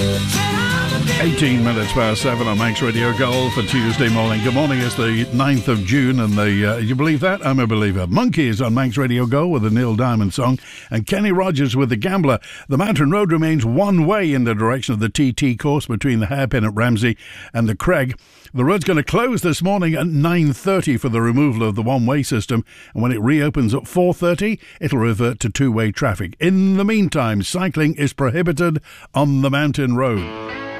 18 minutes past 7 on Manx Radio Gold for Tuesday morning. Good morning, it's the 9th of June and you believe that? I'm a believer. Monkeys on Manx Radio Gold with the Neil Diamond song and Kenny Rogers with The Gambler. The Mountain Road remains one way in the direction of the TT course between the Hairpin at Ramsey and the Craig. The road's going to close this morning at 9:30 for the removal of the one-way system, and when it reopens at 4:30, it'll revert to two-way traffic. In the meantime, cycling is prohibited on the Mountain Road.